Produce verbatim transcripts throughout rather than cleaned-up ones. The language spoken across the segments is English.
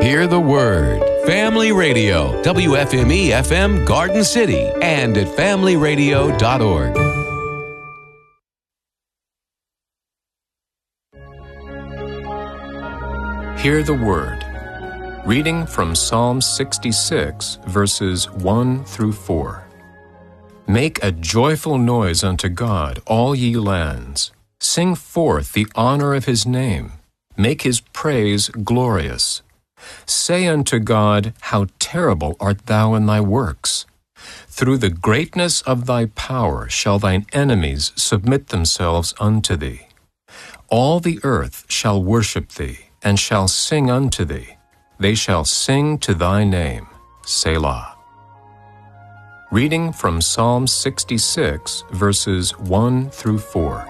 Hear the Word. Family Radio, W F M E F M Garden City, and at family radio dot org. Hear the Word. Reading from Psalm sixty-six, verses one through four. Make a joyful noise unto God, all ye lands. Sing forth the honor of his name. Make his praise glorious. Say unto God, how terrible art thou in thy works. Through the greatness of thy power shall thine enemies submit themselves unto thee. All the earth shall worship thee, and shall sing unto thee. They shall sing to thy name. Selah. Reading from Psalm sixty-six, verses one through four.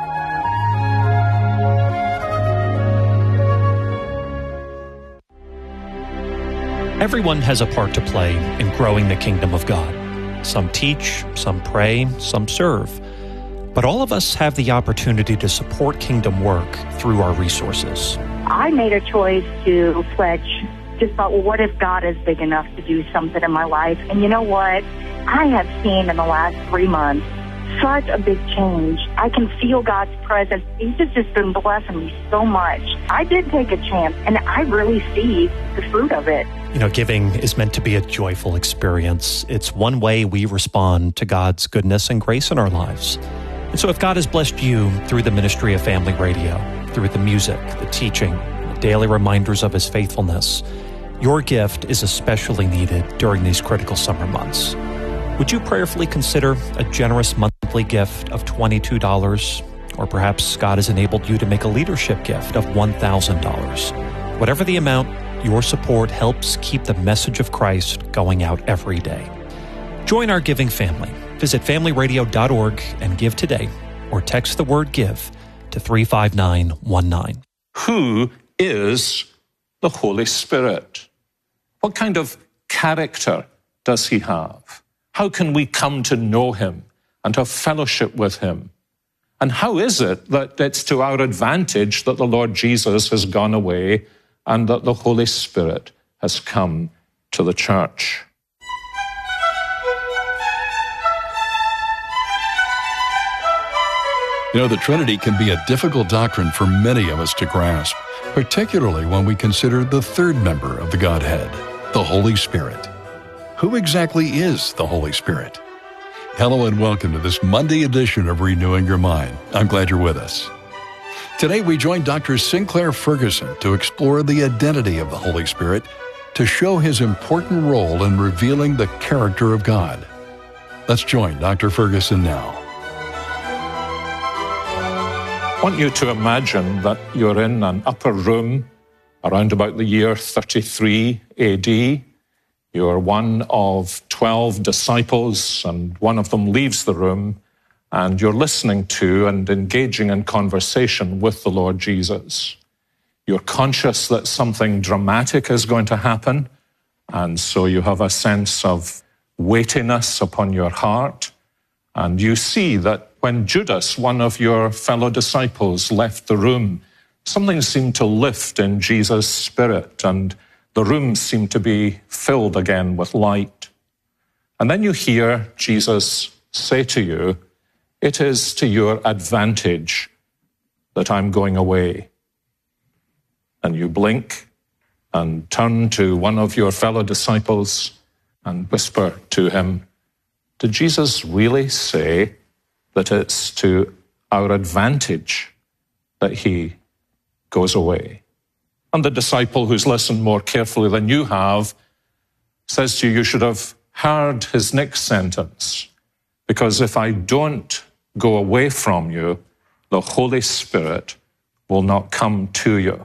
Everyone has a part to play in growing the kingdom of God. Some teach, some pray, some serve. But all of us have the opportunity to support kingdom work through our resources. I made a choice to pledge. Just thought, well, what if God is big enough to do something in my life? And you know what? I have seen in the last three months such a big change. I can feel God's presence. He's just, just been blessing me so much. I did take a chance, and I really see the fruit of it. You know, giving is meant to be a joyful experience. It's one way we respond to God's goodness and grace in our lives. And so if God has blessed you through the ministry of Family Radio, through the music, the teaching, the daily reminders of his faithfulness, your gift is especially needed during these critical summer months. Would you prayerfully consider a generous monthly gift of twenty-two dollars? Or perhaps God has enabled you to make a leadership gift of one thousand dollars. Whatever the amount, your support helps keep the message of Christ going out every day. Join our giving family. Visit family radio dot org and give today, or text the word GIVE to three five nine one nine. Who is the Holy Spirit? What kind of character does he have? How can we come to know him and have fellowship with him? And how is it that it's to our advantage that the Lord Jesus has gone away and that the Holy Spirit has come to the church? You know, the Trinity can be a difficult doctrine for many of us to grasp, particularly when we consider the third member of the Godhead, the Holy Spirit. Who exactly is the Holy Spirit? Hello and welcome to this Monday edition of Renewing Your Mind. I'm glad you're with us. Today we join Doctor Sinclair Ferguson to explore the identity of the Holy Spirit to show his important role in revealing the character of God. Let's join Doctor Ferguson now. I want you to imagine that you're in an upper room around about the year thirty-three A D. You're one of twelve disciples, and one of them leaves the room, and you're listening to and engaging in conversation with the Lord Jesus. You're conscious that something dramatic is going to happen, and so you have a sense of weightiness upon your heart, and you see that when Judas, one of your fellow disciples, left the room, something seemed to lift in Jesus' spirit, and the room seemed to be filled again with light. And then you hear Jesus say to you, "It is to your advantage that I'm going away." And you blink and turn to one of your fellow disciples and whisper to him, "Did Jesus really say that it's to our advantage that he goes away?" And the disciple who's listened more carefully than you have says to you, "You should have heard his next sentence, because if I don't go away from you, the Holy Spirit will not come to you."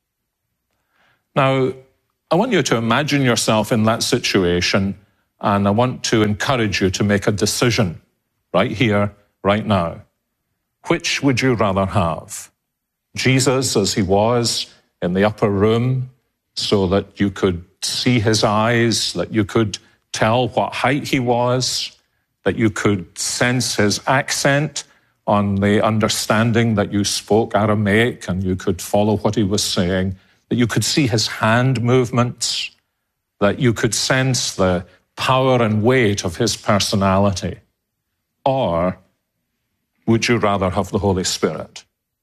Now, I want you to imagine yourself in that situation, and I want to encourage you to make a decision right here, right now. Which would you rather have? Jesus as he was in the upper room, so that you could see his eyes, that you could tell what height he was, that you could sense his accent on the understanding that you spoke Aramaic and you could follow what he was saying, that you could see his hand movements, that you could sense the power and weight of his personality? Or would you rather have the Holy Spirit?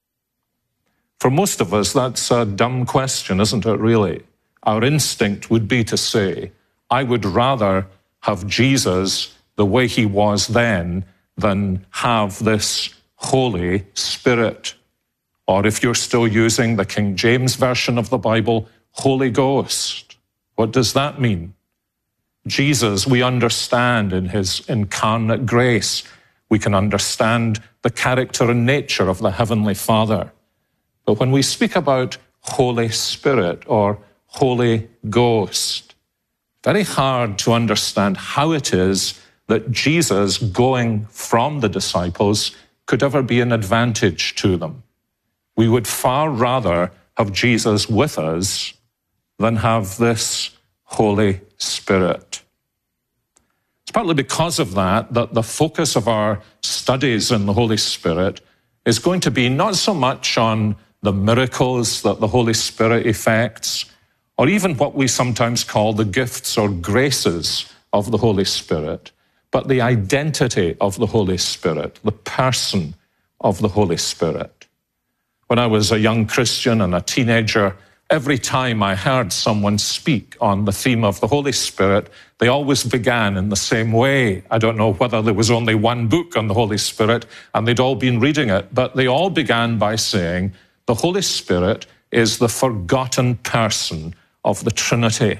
For most of us, that's a dumb question, isn't it, really? Our instinct would be to say, I would rather have Jesus the way he was then than have this Holy Spirit. Or if you're still using the King James Version of the Bible, Holy Ghost. What does that mean? Jesus, we understand in his incarnate grace. We can understand the character and nature of the Heavenly Father. But when we speak about Holy Spirit or Holy Ghost, very hard to understand how it is that Jesus going from the disciples could ever be an advantage to them. We would far rather have Jesus with us than have this Holy Spirit. It's partly because of that that the focus of our studies in the Holy Spirit is going to be not so much on the miracles that the Holy Spirit effects, or even what we sometimes call the gifts or graces of the Holy Spirit, but the identity of the Holy Spirit, the person of the Holy Spirit. When I was a young Christian and a teenager, every time I heard someone speak on the theme of the Holy Spirit, they always began in the same way. I don't know whether there was only one book on the Holy Spirit and they'd all been reading it, but they all began by saying, the Holy Spirit is the forgotten person of the Trinity.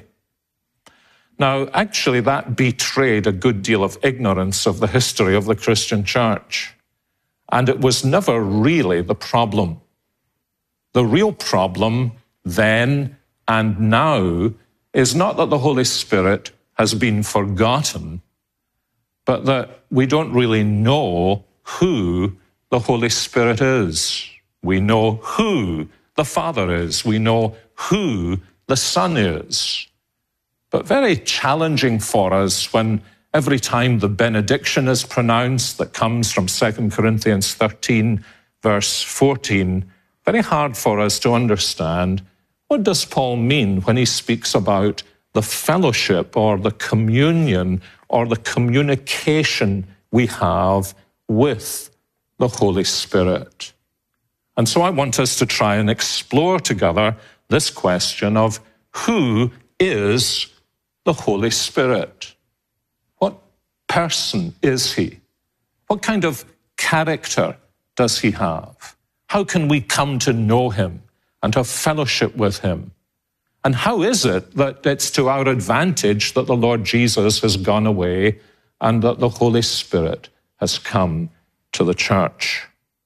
Now, actually, that betrayed a good deal of ignorance of the history of the Christian church. And it was never really the problem. The real problem then and now is not that the Holy Spirit has been forgotten, but that we don't really know who the Holy Spirit is. We know who the Father is. We know who the Son is. But very challenging for us when every time the benediction is pronounced that comes from Second Corinthians thirteen, verse fourteen, very hard for us to understand what does Paul mean when he speaks about the fellowship or the communion or the communication we have with the Holy Spirit. And so I want us to try and explore together this question of who is the Holy Spirit? What person is he? What kind of character does he have? How can we come to know him and have fellowship with him? And how is it that it's to our advantage that the Lord Jesus has gone away and that the Holy Spirit has come to the church?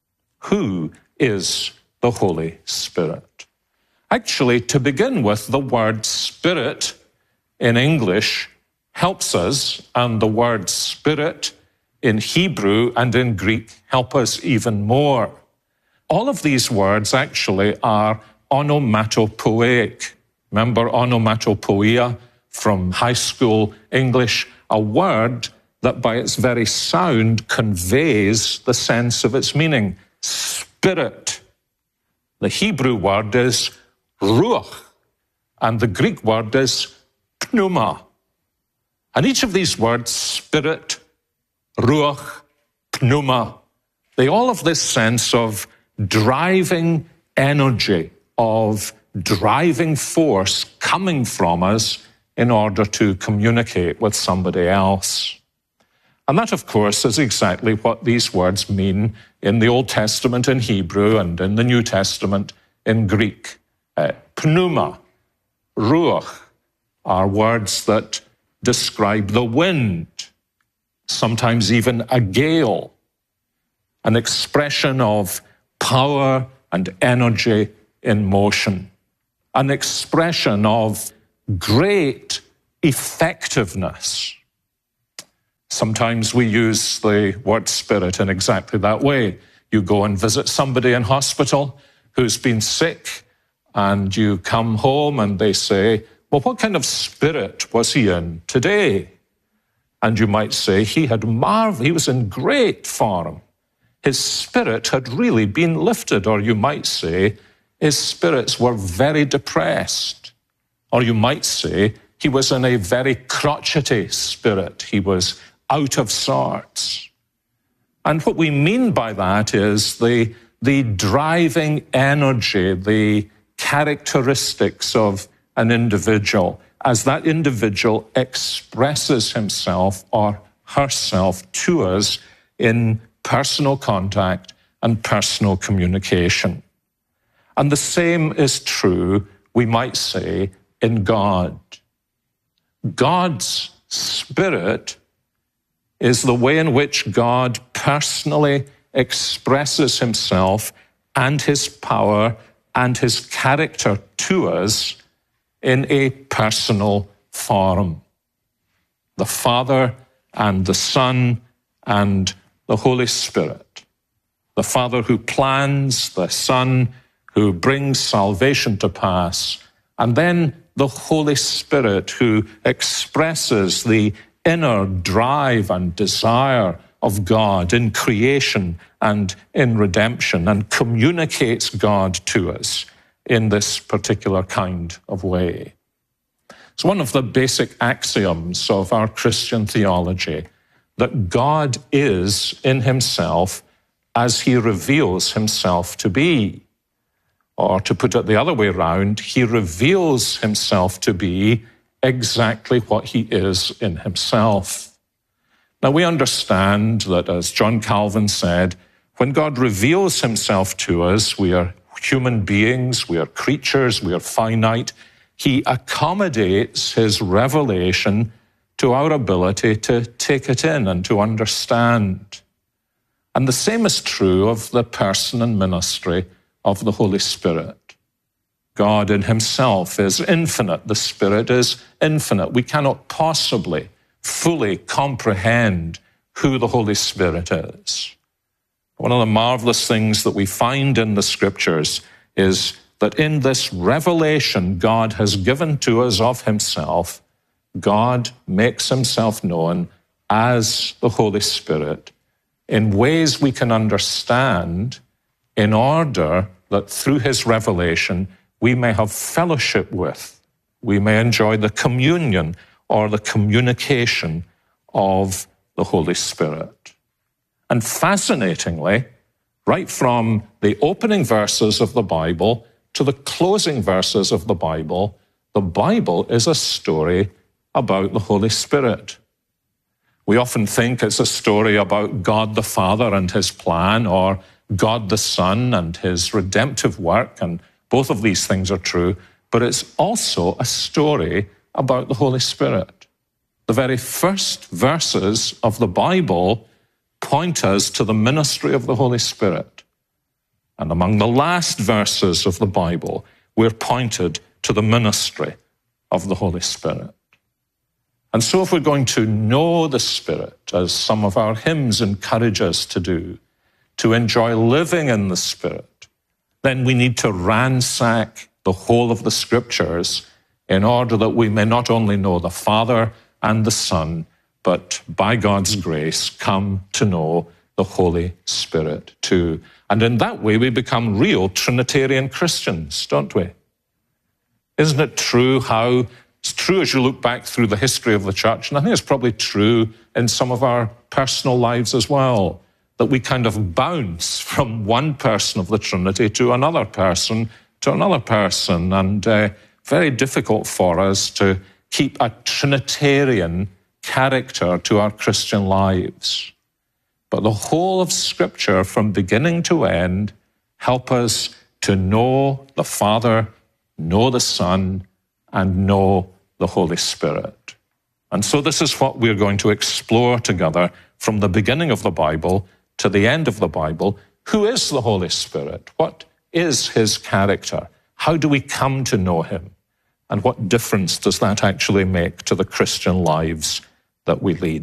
Who is the Holy Spirit? Actually, to begin with, the word Spirit in English helps us, and the word Spirit in Hebrew and in Greek help us even more. All of these words actually are onomatopoeic. Remember onomatopoeia from high school English, a word that by its very sound conveys the sense of its meaning. Spirit. The Hebrew word is ruach, and the Greek word is pneuma. And each of these words, spirit, ruach, pneuma, they all have this sense of driving energy, of driving force coming from us in order to communicate with somebody else. And that, of course, is exactly what these words mean in the Old Testament in Hebrew and in the New Testament in Greek. Uh, pneuma, ruach, are words that describe the wind, sometimes even a gale, an expression of power and energy in motion, an expression of great effectiveness. Sometimes we use the word spirit in exactly that way. You go and visit somebody in hospital who's been sick, and you come home and they say, well, what kind of spirit was he in today? And you might say, he had marvel, he was in great form. His spirit had really been lifted. Or you might say, his spirits were very depressed. Or you might say he was in a very crotchety spirit. He was out of sorts. And what we mean by that is the, the driving energy, the characteristics of an individual as that individual expresses himself or herself to us in personal contact and personal communication. And the same is true, we might say, in God. God's Spirit is the way in which God personally expresses himself and his power and his character to us in a personal form. The Father and the Son and the Holy Spirit. The Father who plans, the Son who brings salvation to pass, and then the Holy Spirit who expresses the inner drive and desire of God in creation and in redemption and communicates God to us in this particular kind of way. It's one of the basic axioms of our Christian theology that God is in himself as he reveals himself to be. Or to put it the other way around, he reveals himself to be exactly what he is in himself. Now we understand that, as John Calvin said, when God reveals himself to us, we are human beings, we are creatures, we are finite. He accommodates his revelation to our ability to take it in and to understand. And the same is true of the person and ministry of the Holy Spirit. God in himself is infinite. The Spirit is infinite. We cannot possibly fully comprehend who the Holy Spirit is. One of the marvelous things that we find in the Scriptures is that in this revelation God has given to us of himself, God makes himself known as the Holy Spirit in ways we can understand, in order that through his revelation we may have fellowship with, we may enjoy the communion or the communication of the Holy Spirit. And fascinatingly, right from the opening verses of the Bible to the closing verses of the Bible, the Bible is a story about the Holy Spirit. We often think it's a story about God the Father and his plan, or God the Son and his redemptive work, and both of these things are true, but it's also a story about the Holy Spirit. The very first verses of the Bible point us to the ministry of the Holy Spirit. And among the last verses of the Bible, we're pointed to the ministry of the Holy Spirit. And so if we're going to know the Spirit, as some of our hymns encourage us to do, to enjoy living in the Spirit, then we need to ransack the whole of the Scriptures in order that we may not only know the Father and the Son, but by God's grace come to know the Holy Spirit too. And in that way we become real Trinitarian Christians, don't we? Isn't it true how it's true as you look back through the history of the church, and I think it's probably true in some of our personal lives as well, that we kind of bounce from one person of the Trinity to another person to another person, and uh, very difficult for us to keep a Trinitarian character to our Christian lives. But the whole of Scripture, from beginning to end, help us to know the Father, know the Son, and know the Holy Spirit. And so this is what we're going to explore together from the beginning of the Bible to the end of the Bible. Who is the Holy Spirit? What is his character? How do we come to know him? And what difference does that actually make to the Christian lives that we lead?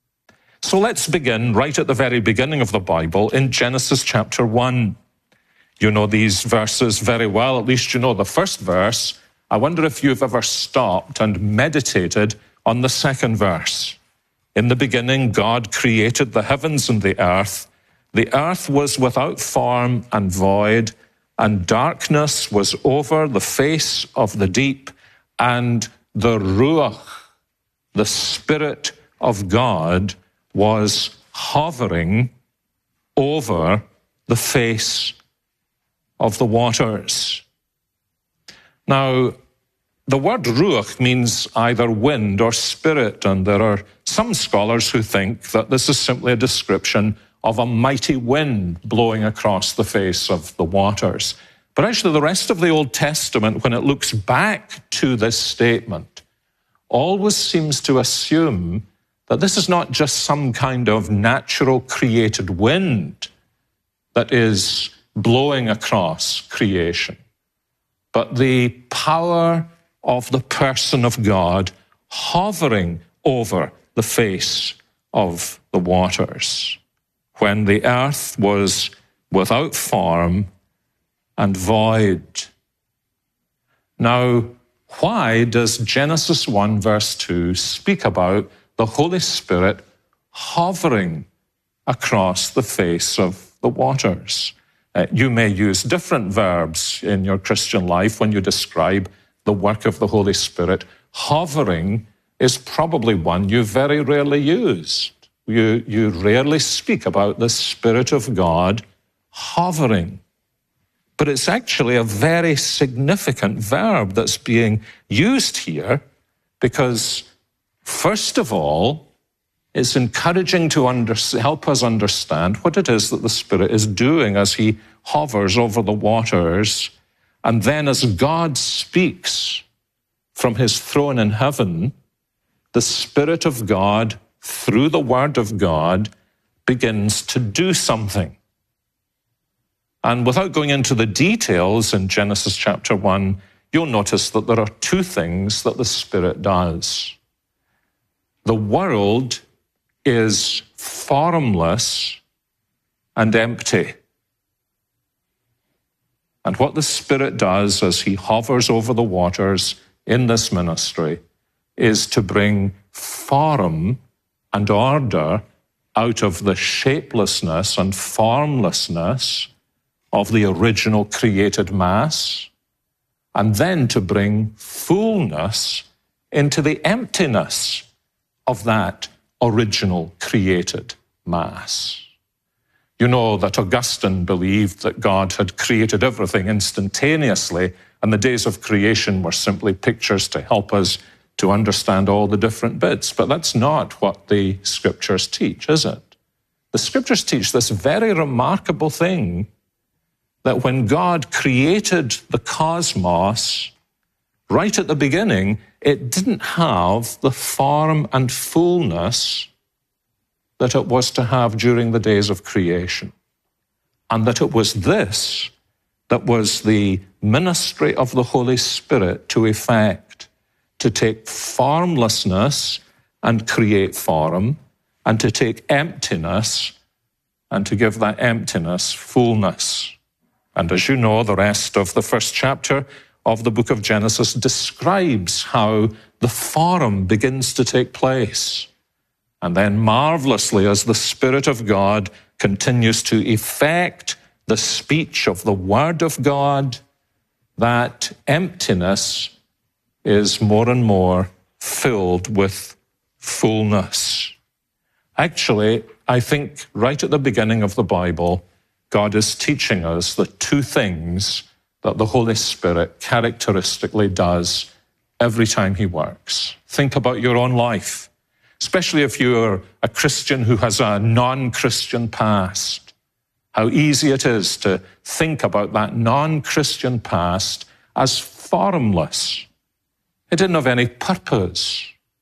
So let's begin right at the very beginning of the Bible in Genesis chapter one. You know these verses very well, at least you know the first verse. I wonder if you've ever stopped and meditated on the second verse. In the beginning, God created the heavens and the earth. The earth was without form and void, and darkness was over the face of the deep, and the Ruach, the Spirit of God, was hovering over the face of the waters. Now, the word Ruach means either wind or spirit, and there are some scholars who think that this is simply a description of a mighty wind blowing across the face of the waters. But actually, the rest of the Old Testament, when it looks back to this statement, always seems to assume that this is not just some kind of natural created wind that is blowing across creation, but the power of the person of God hovering over the face of the waters when the earth was without form and void. Now, why does Genesis one verse two speak about the Holy Spirit hovering across the face of the waters? Uh, you may use different verbs in your Christian life when you describe the work of the Holy Spirit. Hovering is probably one you very rarely use. You, you rarely speak about the Spirit of God hovering. But it's actually a very significant verb that's being used here because, first of all, it's encouraging to under, help us understand what it is that the Spirit is doing as he hovers over the waters. And then as God speaks from his throne in heaven, the Spirit of God, through the Word of God, begins to do something. And without going into the details in Genesis chapter one, you'll notice that there are two things that the Spirit does. The world is formless and empty. And what the Spirit does as he hovers over the waters in this ministry is to bring form and order out of the shapelessness and formlessness of the original created mass, and then to bring fullness into the emptiness of that original created mass. You know that Augustine believed that God had created everything instantaneously, and the days of creation were simply pictures to help us to understand all the different bits. But that's not what the Scriptures teach, is it? The Scriptures teach this very remarkable thing, that when God created the cosmos, right at the beginning, it didn't have the form and fullness that it was to have during the days of creation. And that it was this that was the ministry of the Holy Spirit to effect, to take formlessness and create form, and to take emptiness and to give that emptiness fullness. And as you know, the rest of the first chapter of the book of Genesis describes how the form begins to take place. And then marvelously, as the Spirit of God continues to effect the speech of the Word of God, that emptiness is more and more filled with fullness. Actually, I think right at the beginning of the Bible, God is teaching us the two things that the Holy Spirit characteristically does every time he works. Think about your own life, especially if you're a Christian who has a non-Christian past. How easy it is to think about that non-Christian past as formless. It didn't have any purpose.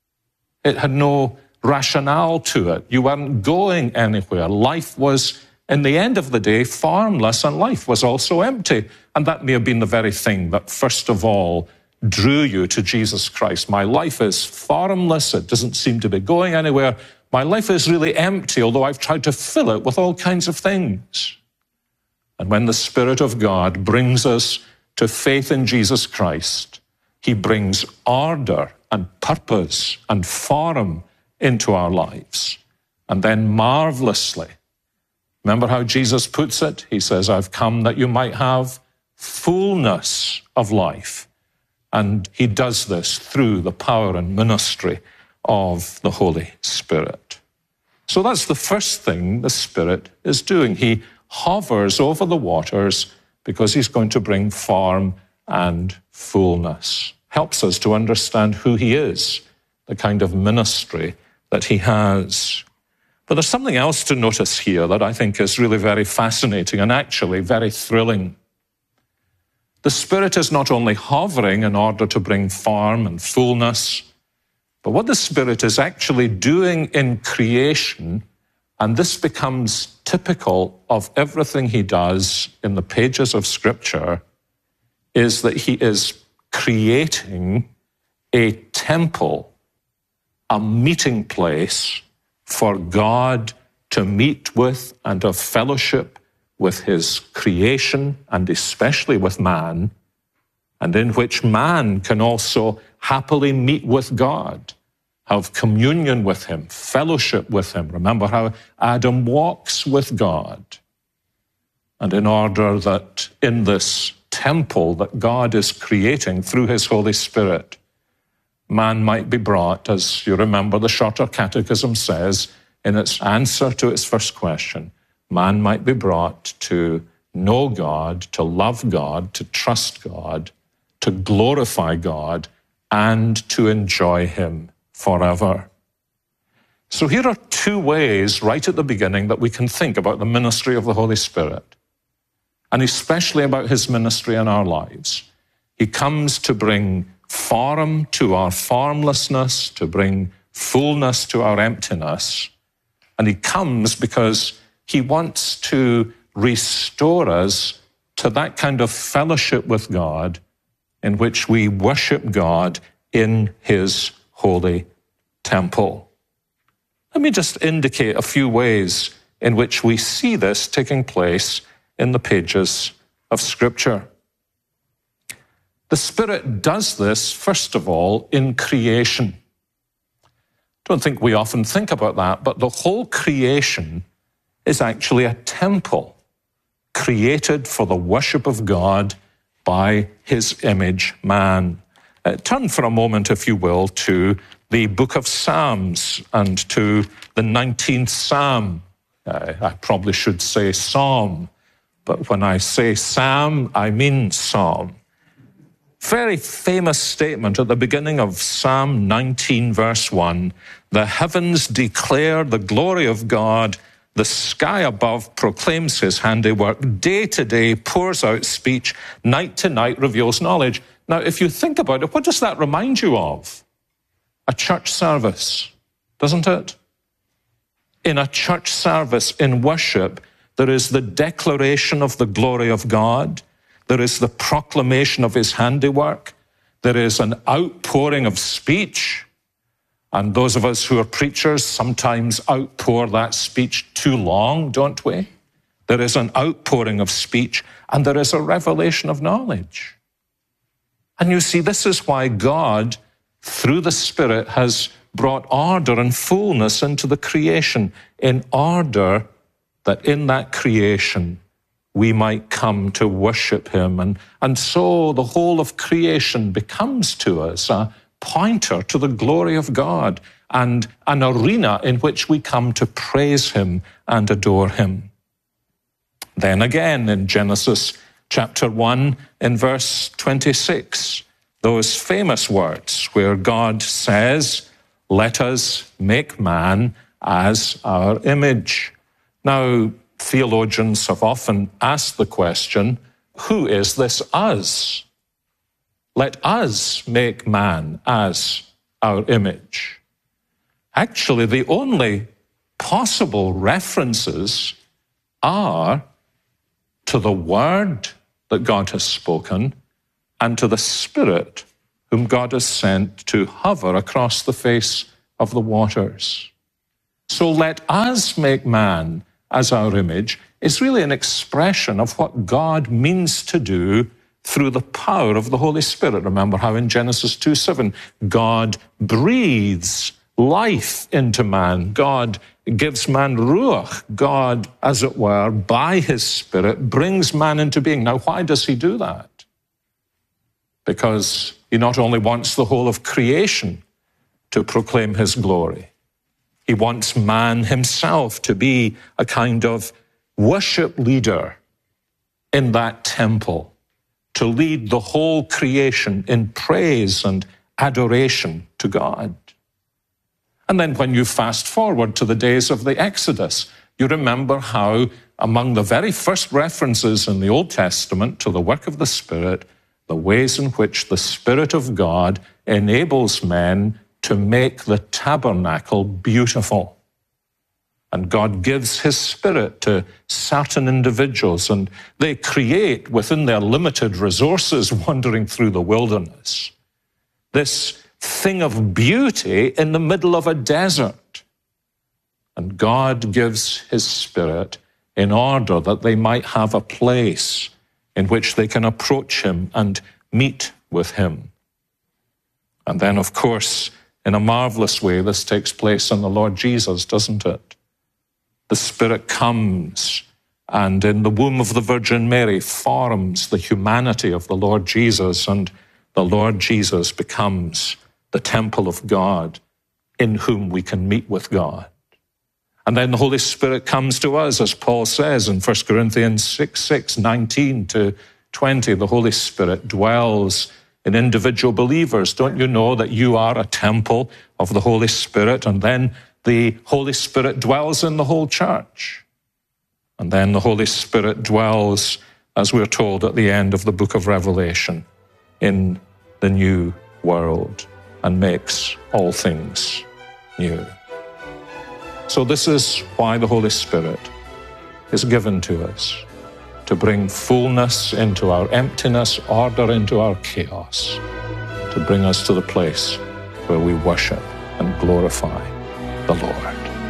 It had no rationale to it. You weren't going anywhere. Life was, in the end of the day, formless, and life was also empty. And that may have been the very thing that first of all drew you to Jesus Christ. My life is formless. It doesn't seem to be going anywhere. My life is really empty, although I've tried to fill it with all kinds of things. And when the Spirit of God brings us to faith in Jesus Christ, he brings order and purpose and form into our lives. And then marvelously, remember how Jesus puts it? He says, I've come that you might have fullness of life. And he does this through the power and ministry of the Holy Spirit. So that's the first thing the Spirit is doing. He hovers over the waters because he's going to bring form and fullness. Helps us to understand who he is, the kind of ministry that he has. But there's something else to notice here that I think is really very fascinating and actually very thrilling. The Spirit is not only hovering in order to bring form and fullness, but what the Spirit is actually doing in creation, and this becomes typical of everything he does in the pages of Scripture, is that he is creating a temple, a meeting place for God to meet with and have fellowship with his creation, and especially with man, and in which man can also happily meet with God, have communion with him, fellowship with him. Remember how Adam walks with God. And in order that in this temple that God is creating through his Holy Spirit, man might be brought, as you remember the Shorter Catechism says in its answer to its first question, man might be brought to know God, to love God, to trust God, to glorify God, and to enjoy him forever. So here are two ways right at the beginning that we can think about the ministry of the Holy Spirit, and especially about his ministry in our lives. He comes to bring form to our formlessness, to bring fullness to our emptiness, and he comes because he wants to restore us to that kind of fellowship with God in which we worship God in his holy temple. Let me just indicate a few ways in which we see this taking place in the pages of Scripture. The Spirit does this, first of all, in creation. I don't think we often think about that, but the whole creation is actually a temple created for the worship of God by his image, man. Uh, turn for a moment, if you will, to the book of Psalms and to the nineteenth Psalm. Uh, I probably should say Psalm, but when I say Psalm, I mean Psalm. Very famous statement at the beginning of Psalm nineteen, verse one, "The heavens declare the glory of God, the sky above proclaims his handiwork, day to day pours out speech, night to night reveals knowledge." Now, if you think about it, what does that remind you of? A church service, doesn't it? In a church service, in worship, there is the declaration of the glory of God. There is the proclamation of his handiwork. There is an outpouring of speech. And those of us who are preachers sometimes outpour that speech too long, don't we? There is an outpouring of speech, and there is a revelation of knowledge. And you see, this is why God, through the Spirit, has brought order and fullness into the creation, in order that in that creation we might come to worship him. And, and so the whole of creation becomes to us a pointer to the glory of God and an arena in which we come to praise him and adore him. Then again, in Genesis chapter one, in verse twenty-six, those famous words where God says, "Let us make man as our image." Now, theologians have often asked the question, who is this us? Let us make man as our image. Actually, the only possible references are to the word that God has spoken and to the Spirit whom God has sent to hover across the face of the waters. So let us make man as our image is really an expression of what God means to do through the power of the Holy Spirit. Remember how in Genesis two seven, God breathes life into man. God gives man ruach. God, as it were, by his Spirit, brings man into being. Now, why does he do that? Because he not only wants the whole of creation to proclaim his glory, he wants man himself to be a kind of worship leader in that temple, to lead the whole creation in praise and adoration to God. And then when you fast forward to the days of the Exodus, you remember how among the very first references in the Old Testament to the work of the Spirit, the ways in which the Spirit of God enables men to make the tabernacle beautiful. And God gives his Spirit to certain individuals, and they create within their limited resources wandering through the wilderness this thing of beauty in the middle of a desert. And God gives his Spirit in order that they might have a place in which they can approach him and meet with him. And then, of course, in a marvelous way, this takes place in the Lord Jesus, doesn't it? The Spirit comes and in the womb of the Virgin Mary forms the humanity of the Lord Jesus, and the Lord Jesus becomes the temple of God in whom we can meet with God. And then the Holy Spirit comes to us, as Paul says in First Corinthians six, six, nineteen to twenty. The Holy Spirit dwells in individual believers. Don't you know that you are a temple of the Holy Spirit? And then the Holy Spirit dwells in the whole church. And then the Holy Spirit dwells, as we're told at the end of the book of Revelation, in the new world and makes all things new. So this is why the Holy Spirit is given to us, to bring fullness into our emptiness, order into our chaos, to bring us to the place where we worship and glorify the Lord.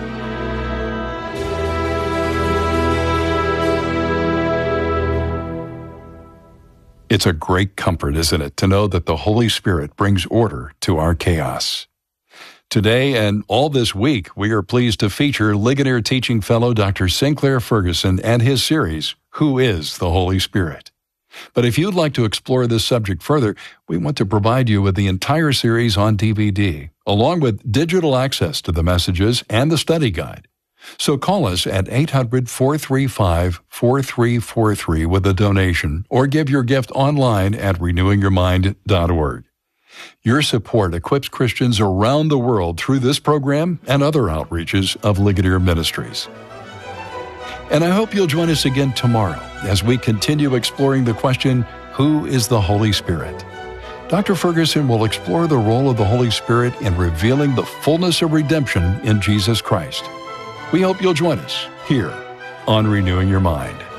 It's a great comfort, isn't it, to know that the Holy Spirit brings order to our chaos. Today and all this week, we are pleased to feature Ligonier Teaching Fellow Doctor Sinclair Ferguson and his series, Who is the Holy Spirit? But if you'd like to explore this subject further, we want to provide you with the entire series on D V D, along with digital access to the messages and the study guide. So call us at eight hundred, four three five, four three four three with a donation, or give your gift online at renewing your mind dot org. Your support equips Christians around the world through this program and other outreaches of Ligonier Ministries. And I hope you'll join us again tomorrow as we continue exploring the question, who is the Holy Spirit? Doctor Ferguson will explore the role of the Holy Spirit in revealing the fullness of redemption in Jesus Christ. We hope you'll join us here on Renewing Your Mind.